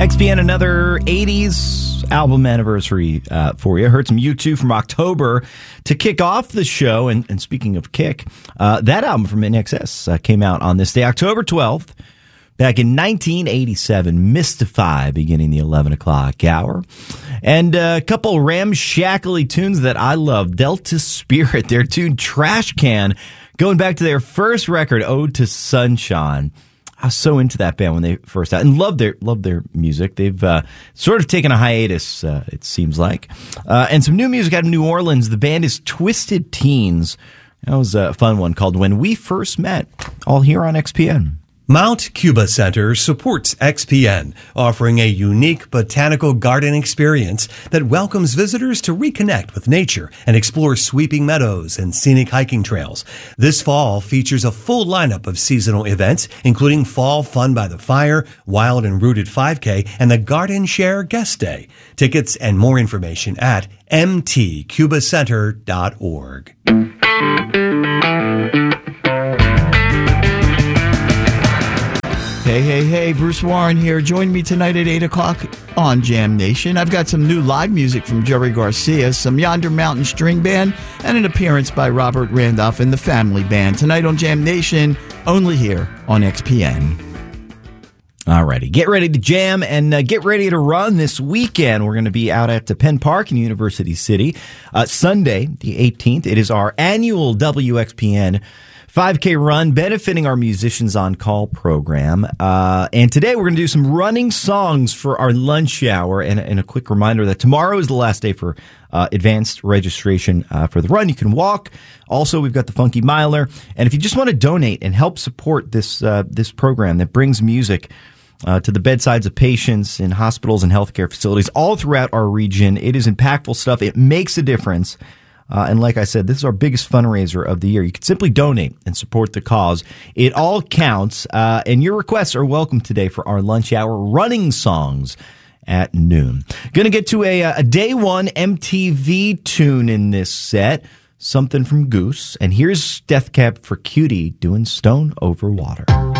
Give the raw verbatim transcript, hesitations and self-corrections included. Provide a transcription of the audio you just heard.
X P N, another eighties album anniversary uh, for you. Heard some U two from October to kick off the show. And, and speaking of kick, uh, that album from In Excess uh, came out on this day, October twelfth, back in nineteen eighty-seven. Mystify, beginning the eleven o'clock hour. And uh, a couple ramshackly tunes that I love. Delta Spirit, their tune Trash Can, going back to their first record, Ode to Sunshine. I was so into that band when they first out and loved their loved their music. They've uh, sort of taken a hiatus, uh, it seems like. Uh, and some new music out of New Orleans. The band is Twisted Teens. That was a fun one called When We First Met, all here on X P N. Mount Cuba Center supports X P N, offering a unique botanical garden experience that welcomes visitors to reconnect with nature and explore sweeping meadows and scenic hiking trails. This fall features a full lineup of seasonal events, including Fall Fun by the Fire, Wild and Rooted five K, and the Garden Share Guest Day. Tickets and more information at m t cuba center dot org. Hey, hey, hey, Bruce Warren here. Join me tonight at eight o'clock on Jam Nation. I've got some new live music from Jerry Garcia, some Yonder Mountain String Band, and an appearance by Robert Randolph and the Family Band. Tonight on Jam Nation, only here on X P N. Alrighty, get ready to jam and uh, get ready to run this weekend. We're going to be out at the Penn Park in University City. Uh, Sunday, the eighteenth, it is our annual W X P N five K run benefiting our Musicians on Call program. Uh, and today we're going to do some running songs for our lunch hour. And, and a quick reminder that tomorrow is the last day for uh, advanced registration uh, for the run. You can walk. Also, we've got the Funky Miler. And if you just want to donate and help support this uh, this program that brings music uh, to the bedsides of patients in hospitals and healthcare facilities all throughout our region, it is impactful stuff. It makes a difference. Uh, and like I said, this is our biggest fundraiser of the year. You can simply donate and support the cause. It all counts, uh, and your requests are welcome today for our lunch hour running songs at noon. Going to get to a, a day one M T V tune in this set, something from Goose. And here's Death Cab for Cutie doing Stone Over Water.